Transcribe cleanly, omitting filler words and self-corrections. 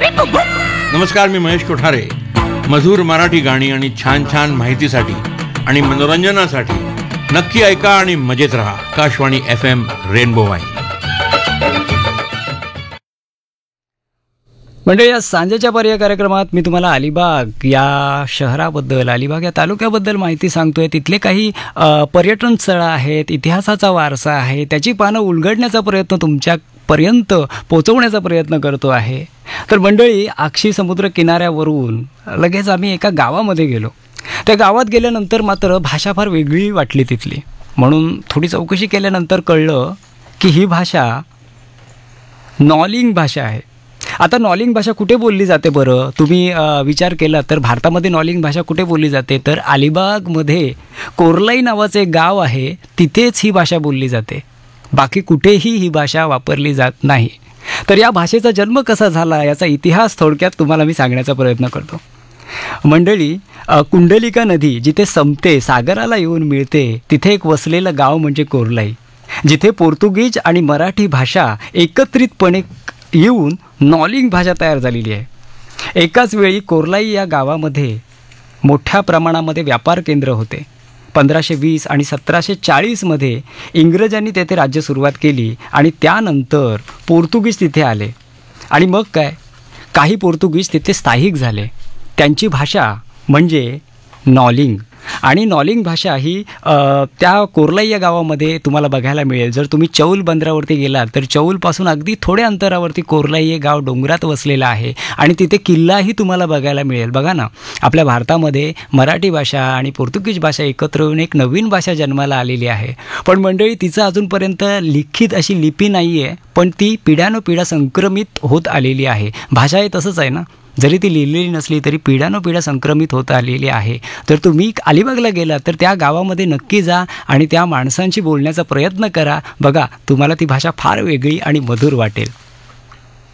नमस्कार, मी महेश कोठारे. मधुर मराठी गाणी आणि छान छान माहितीसाठी आणि मनोरंजनासाठी नक्की ऐका आणि मजेत रहा. आकाशवाणी FM रेनबो वाहिनी. म्हणजे या सांजेच्या पर्याय कार्यक्रमात मी तुम्हाला अलिबाग या शहराबद्दल, अलिबाग या तालुक्याबद्दल माहिती सांगतोय. तिथले काही पर्यटन स्थळं आहेत, इतिहासाचा वारसा आहे, त्याची पानं उलगडण्याचा प्रयत्न तुमच्यापर्यंत पोचवण्याचा प्रयत्न करतो आहे. तर मंडळी, आक्षी समुद्र किनाऱ्यावरून लगेच आम्ही एका गावामध्ये गेलो. त्या गावात गेल्यानंतर मात्र भाषा फार वेगळी वाटली तिथली. म्हणून थोडी चौकशी केल्यानंतर कळलं की ही भाषा नॉलिंग भाषा आहे. आता नॉलिंग भाषा कुठे बोलली जाते बरं? तुम्ही विचार केला तर भारतामध्ये नॉलिंग भाषा कुठे बोलली जाते? तर अलिबागमध्ये कोरलाई नावाचं एक गाव आहे, तिथेच ही भाषा बोलली जाते. बाकी कुठेही ही भाषा वापरली जात नाही. तर या भाषेचा जन्म कसा झाला याचा इतिहास थोडक्यात तुम्हाला मी सांगण्याचा प्रयत्न करतो. मंडळी, कुंडलिका नदी जिथे संपते, सागराला येऊन मिळते, तिथे एक वसलेलं गाव म्हणजे कोरलाई, जिथे पोर्तुगीज आणि मराठी भाषा एकत्रितपणे येऊन नॉलिंग भाषा तयार झालेली आहे. एकाच वेळी कोरलाई या गावामध्ये मोठ्या प्रमाणामध्ये व्यापार केंद्र होते. 1520 आणि 1740मध्ये इंग्रजांनी तेथे राज्य सुरुवात केली आणि त्यानंतर पोर्तुगीज तिथे आले. आणि मग काय, काही पोर्तुगीज तिथे स्थायिक झाले. त्यांची भाषा म्हणजे नॉलिंग. आणि नॉलिंग भाषा ही त्या कोरलाई या गावामध्ये तुम्हाला बघायला मिळेल. जर तुम्ही चौल बंदरावरती गेलात तर चौलपासून अगदी थोड्या अंतरावरती कोरलाई हे गाव डोंगरात वसलेलं आहे आणि तिथे किल्लाही तुम्हाला बघायला मिळेल. बघा ना, आपल्या भारतामध्ये मराठी भाषा आणि पोर्तुगीज भाषा एकत्र येऊन एक नवीन भाषा जन्माला आलेली आहे. पण मंडळी, तिचं अजूनपर्यंत लिखित अशी लिपी नाही आहे, पण ती पिढ्यानुपिढ्या संक्रमित होत आलेली आहे. भाषा हे तसंच आहे ना, जरी ती लिहिलेली नसली तरी पिढ्यानुपिढ्या संक्रमित होत आलेली आहे. तर तुम्ही अलिबागला गेला तर त्या गावामध्ये नक्की जा आणि त्या माणसांशी बोलण्याचा प्रयत्न करा. बघा, तुम्हाला ती भाषा फार वेगळी आणि मधुर वाटेल.